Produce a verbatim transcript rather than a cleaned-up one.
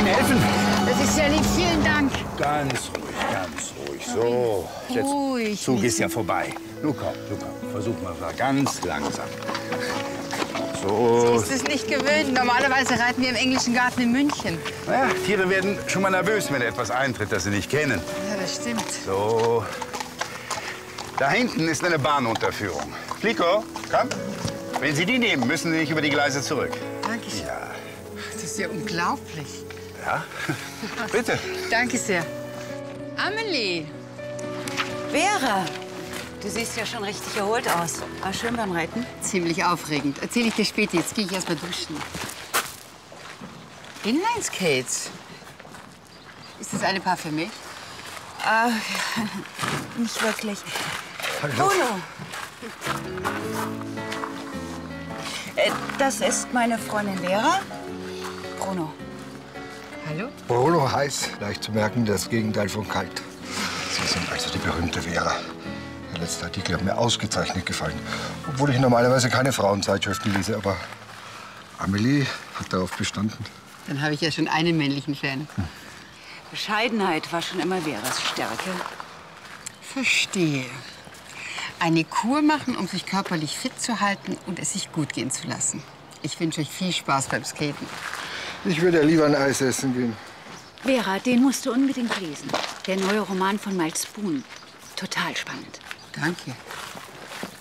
Ihnen helfen? Das ist sehr lieb, vielen Dank. Ganz ruhig, ganz ruhig. So, Ruhig. jetzt Zug ist ja vorbei. Nun komm, nun komm. Versuch mal ganz langsam. So. Das ist es nicht gewöhnt. Normalerweise reiten wir im englischen Garten in München. Naja, Tiere werden schon mal nervös, wenn etwas eintritt, das sie nicht kennen. Ja, das stimmt. So. Da hinten ist eine Bahnunterführung. Flico, komm. Wenn Sie die nehmen, müssen Sie nicht über die Gleise zurück. Dankeschön. Ja. Das ist ja unglaublich. Ja? Bitte. Danke sehr. Amelie. Vera, du siehst ja schon richtig erholt aus. War schön beim Reiten? Ziemlich aufregend. Erzähl ich dir später. Jetzt gehe ich erst mal duschen. Inline-Skates. Ist das eine Paar für mich? Äh, nicht wirklich. Hallo. Bruno. Äh, das ist meine Freundin Vera. Bruno. Hallo? Bruno heiß, leicht zu merken, das Gegenteil von kalt. Sie sind also die berühmte Vera. Der letzte Artikel hat mir ausgezeichnet gefallen. Obwohl ich normalerweise keine Frauenzeitschriften lese, aber Amelie hat darauf bestanden. Dann habe ich ja schon einen männlichen Fan. Hm. Bescheidenheit war schon immer Veras Stärke. Verstehe. Eine Kur machen, um sich körperlich fit zu halten und es sich gut gehen zu lassen. Ich wünsche euch viel Spaß beim Skaten. Ich würde ja lieber ein Eis essen gehen. Vera, den musst du unbedingt lesen. Der neue Roman von Miles Boone. Total spannend. Danke.